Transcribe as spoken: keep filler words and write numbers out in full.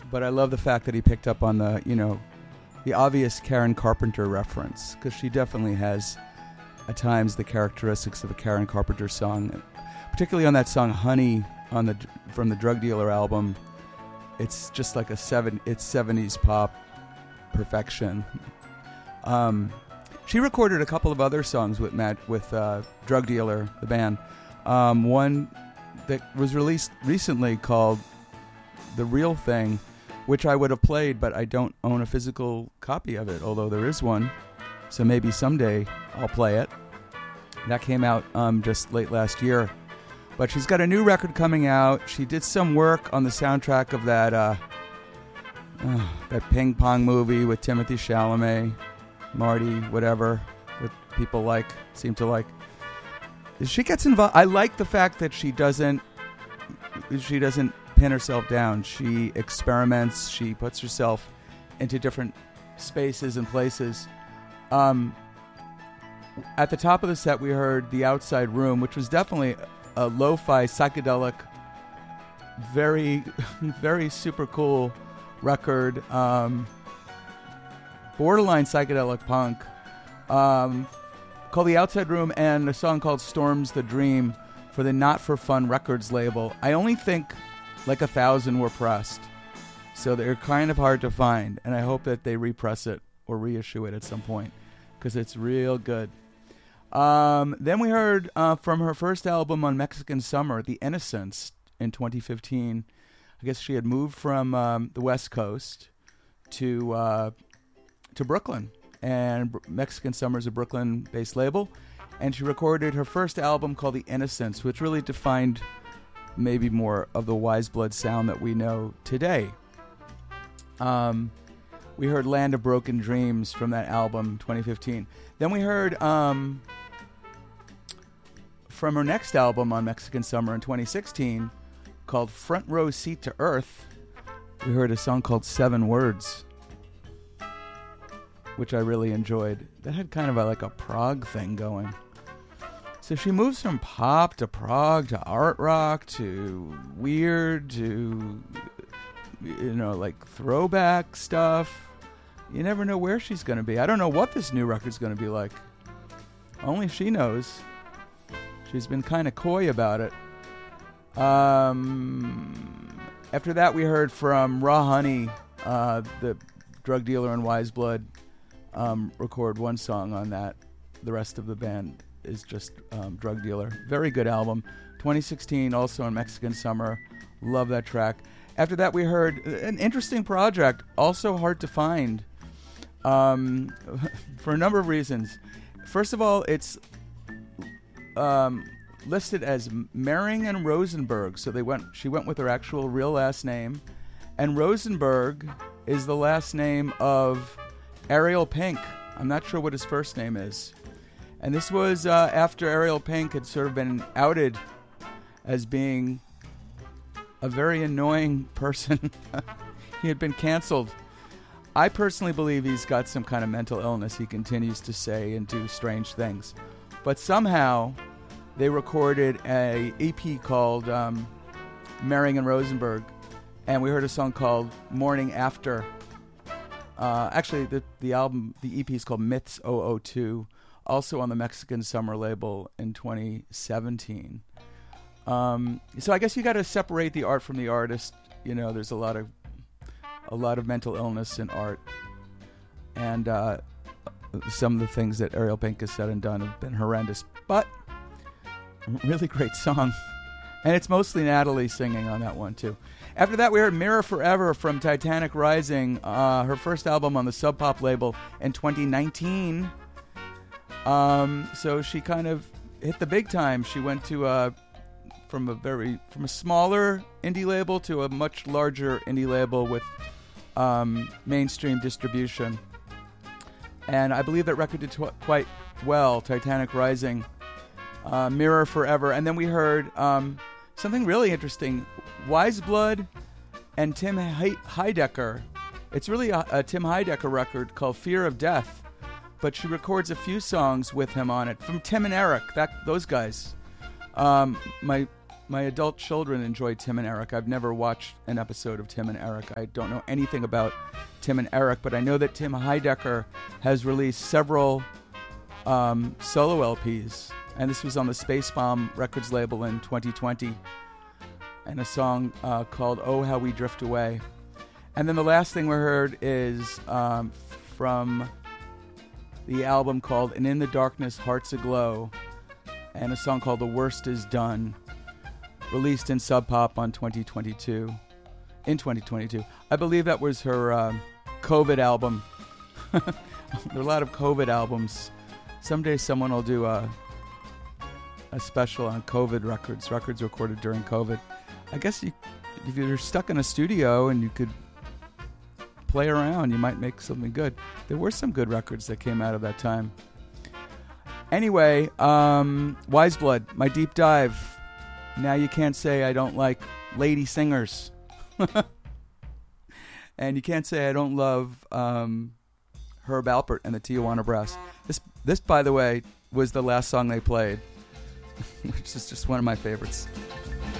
but I love the fact that he picked up on the, you know, the obvious Karen Carpenter reference, because she definitely has, at times, the characteristics of a Karen Carpenter song, particularly on that song "Honey" on the from the Drug Dealer album. It's just like a seven, it's seventies pop perfection. Um, she recorded a couple of other songs with Matt, with uh, Drug Dealer, the band. Um, one that was released recently called "The Real Thing," which I would have played, but I don't own a physical copy of it, although there is one. So maybe someday I'll play it. That came out um, just late last year. But she's got a new record coming out. She did some work on the soundtrack of that uh, uh, that ping pong movie with Timothy Chalamet, Marty, whatever, that people like, seem to like. She gets involved. I like the fact that she doesn't. She doesn't pin herself down. She experiments. She puts herself into different spaces and places. Um, at the top of the set, we heard "The Outside Room," which was definitely a lo-fi, psychedelic, very, very super cool record. Um, borderline psychedelic punk. Um, called "The Outside Room," and a song called "Storms the Dream" for the Not For Fun Records label. I only think like a thousand were pressed, so they're kind of hard to find, and I hope that they repress it or reissue it at some point, because it's real good. Um, then we heard uh, from her first album on Mexican Summer, "The Innocents," in twenty fifteen. I guess she had moved from um, the West Coast to uh, to Brooklyn, and Br- Mexican Summer is a Brooklyn-based label, and she recorded her first album called "The Innocents," which really defined maybe more of the Wise Blood sound that we know today. Um, we heard "Land of Broken Dreams" from that album, twenty fifteen. Then we heard um, from her next album on Mexican Summer in twenty sixteen, called "Front Row Seat to Earth," we heard a song called "Seven Words," which I really enjoyed. That had kind of a, like a prog thing going. So she moves from pop to prog to art rock to weird to, you know, like throwback stuff. You never know where she's going to be. I don't know what this new record's going to be like. Only she knows. She's been kind of coy about it. Um, after that, we heard from Raw Honey, uh, the Drug Dealer and Wise Blood, um, record one song on that. The rest of the band is just um, Drug Dealer. Very good album. twenty sixteen, also on Mexican Summer. Love that track. After that, we heard an interesting project, also hard to find, um, for a number of reasons. First of all, it's um, listed as Mering and Rosenberg, so they went. She went with her actual real last name, and Rosenberg is the last name of Ariel Pink. I'm not sure what his first name is. And this was uh, after Ariel Pink had sort of been outed as being a very annoying person. He had been canceled. I personally believe he's got some kind of mental illness. He continues to say and do strange things. But somehow they recorded a E P called um, Mering and Rosenberg, and we heard a song called Morning After. Uh, actually, the, the album, the E P is called Myths oh oh two, also on the Mexican Summer label in twenty seventeen. Um, so I guess you got to separate the art from the artist. You know, there's a lot of a lot of mental illness in art, and uh, some of the things that Ariel Pink has said and done have been horrendous. But really great song, and it's mostly Natalie singing on that one too. After that, we heard Mirror Forever from Titanic Rising, uh, her first album on the Sub Pop label in twenty nineteen. Um, so she kind of hit the big time. She went to uh, from a very from a smaller indie label to a much larger indie label with um, mainstream distribution, and I believe that record did tw- quite well. Titanic Rising, uh, Mirror Forever, and then we heard um, something really interesting. Wise Blood and Tim He- Heidecker. It's really a, a Tim Heidecker record called Fear of Death, but she records a few songs with him on it from Tim and Eric. That those guys. Um, my my adult children enjoy Tim and Eric. I've never watched an episode of Tim and Eric. I don't know anything about Tim and Eric, but I know that Tim Heidecker has released several um, solo L Ps, and this was on the Space Bomb Records label in twenty twenty, and a song uh, called "Oh How We Drift Away." And then the last thing we heard is um, from the album called "And in the Darkness, Hearts Aglow," and a song called "The Worst Is Done," released in Sub Pop on twenty twenty-two. In twenty twenty-two, I believe that was her um, COVID album. There are a lot of COVID albums. Someday someone will do a a special on COVID records, records recorded during COVID. I guess you, if you're stuck in a studio and you could play around, you might make something good. There were some good records that came out of that time. Anyway, um, Wise Blood, my deep dive. Now you can't say I don't like lady singers. And you can't say I don't love um, Herb Alpert and the Tijuana Brass. This, this, by the way, was the last song they played, which is just one of my favorites.